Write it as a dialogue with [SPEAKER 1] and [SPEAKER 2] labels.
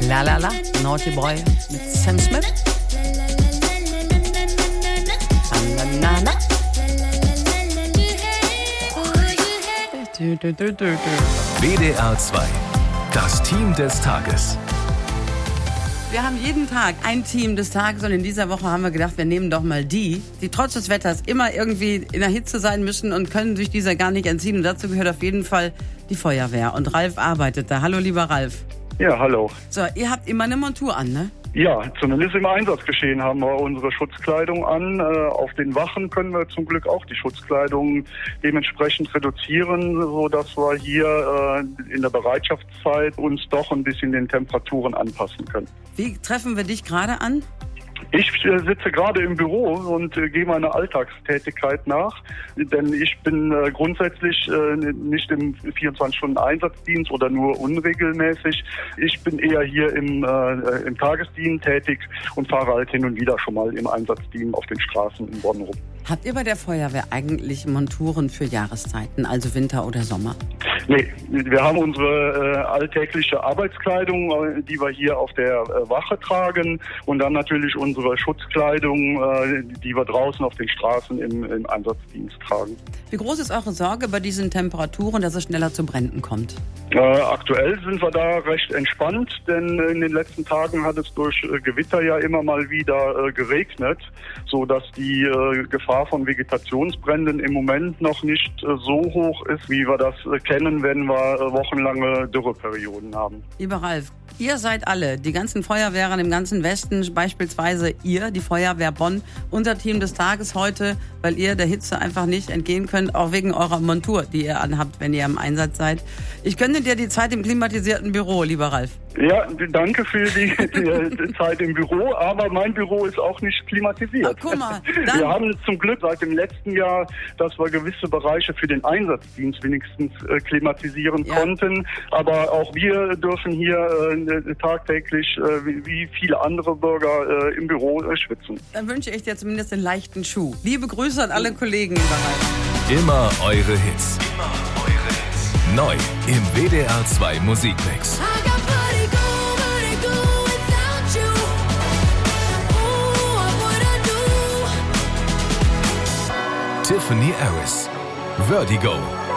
[SPEAKER 1] La La La, Naughty Boy mit Sam Smith. Na, na, na.
[SPEAKER 2] WDR 2, das Team des Tages.
[SPEAKER 1] Wir haben jeden Tag ein Team des Tages und in dieser Woche haben wir gedacht, wir nehmen doch mal die trotz des Wetters immer irgendwie in der Hitze sein müssen und können sich dieser gar nicht entziehen. Und dazu gehört auf jeden Fall die Feuerwehr. Und Ralf arbeitet da. Hallo, lieber Ralf.
[SPEAKER 3] Ja, hallo.
[SPEAKER 1] So, ihr habt immer eine Montur an, ne?
[SPEAKER 3] Ja, zumindest im Einsatzgeschehen haben wir unsere Schutzkleidung an. Auf den Wachen können wir zum Glück auch die Schutzkleidung dementsprechend reduzieren, sodass wir hier in der Bereitschaftszeit uns doch ein bisschen den Temperaturen anpassen können.
[SPEAKER 1] Wie treffen wir dich gerade an?
[SPEAKER 3] Ich sitze gerade im Büro und gehe meiner Alltagstätigkeit nach, denn ich bin grundsätzlich nicht im 24-Stunden-Einsatzdienst oder nur unregelmäßig. Ich bin eher hier im Tagesdienst tätig und fahre halt hin und wieder schon mal im Einsatzdienst auf den Straßen in Bonn rum.
[SPEAKER 1] Habt ihr bei der Feuerwehr eigentlich Monturen für Jahreszeiten, also Winter oder Sommer?
[SPEAKER 3] Nee, wir haben unsere alltägliche Arbeitskleidung, die wir hier auf der Wache tragen und dann natürlich unsere Schutzkleidung, die wir draußen auf den Straßen im Einsatzdienst tragen.
[SPEAKER 1] Wie groß ist eure Sorge bei diesen Temperaturen, dass es schneller zu Bränden kommt?
[SPEAKER 3] Aktuell sind wir da recht entspannt, denn in den letzten Tagen hat es durch Gewitter ja immer mal wieder geregnet, so dass die Gefahr von Vegetationsbränden im Moment noch nicht so hoch ist, wie wir das kennen, wenn wir wochenlange Dürreperioden haben.
[SPEAKER 1] Lieber Ralf, ihr seid alle, die ganzen Feuerwehren im ganzen Westen, beispielsweise ihr, die Feuerwehr Bonn, unser Team des Tages heute, weil ihr der Hitze einfach nicht entgehen könnt, auch wegen eurer Montur, die ihr anhabt, wenn ihr im Einsatz seid. Ich gönne dir die Zeit im klimatisierten Büro, lieber Ralf.
[SPEAKER 3] Ja, danke für die Zeit im Büro, aber mein Büro ist auch nicht klimatisiert.
[SPEAKER 1] Ach, guck mal,
[SPEAKER 3] wir haben zum Glück seit dem letzten Jahr, dass wir gewisse Bereiche für den Einsatzdienst wenigstens klimatisieren konnten, aber auch wir dürfen hier tagtäglich wie viele andere Bürger im Büro schwitzen.
[SPEAKER 1] Dann wünsche ich dir zumindest einen leichten Schuh. Liebe Grüße an alle Kollegen, lieber Ralf.
[SPEAKER 2] Immer eure Hits. Neu im WDR 2 Musikmix. Tiffany Harris, Vertigo.